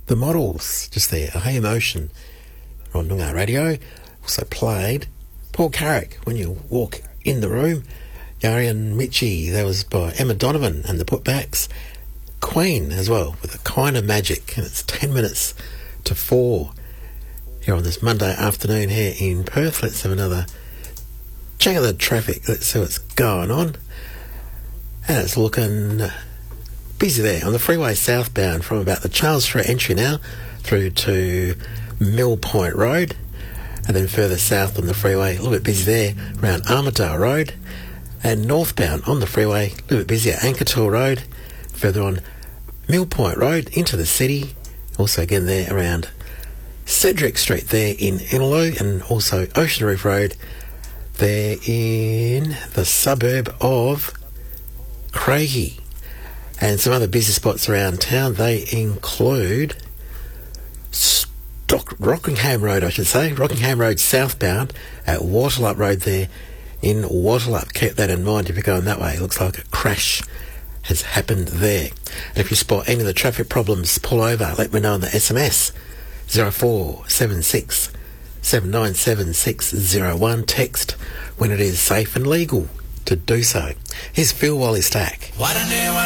The Models, just there, A Hey Emotion on Noongar Radio. Also played Paul Carrick, When You Walk in the Room. Yari and Mitchie, that was by Emma Donovan and the Putbacks. Queen as well, with A Kind of Magic, and it's 10 minutes to 4 here on this Monday afternoon here in Perth. Let's have another check of the traffic. Let's see what's going on. And it's looking busy there on the freeway southbound from about the Charles Street entry now through to Mill Point Road, and then further south on the freeway, a little bit busy there around Armadale Road, and northbound on the freeway, a little bit busier Ankertool Road, further on Mill Point Road into the city, also again there around Cedric Street there in Innaloo, and also Ocean Reef Road there in the suburb of Craigie. And some other busy spots around town, they include Rockingham Road, Rockingham Road southbound at Waterlup Road there in Waterlup. Keep that in mind if you're going that way. It looks like a crash has happened there. And if you spot any of the traffic problems, pull over. Let me know on the SMS 0476 797 601. Text when it is safe and legal to do so. Here's Phil Wally Stack.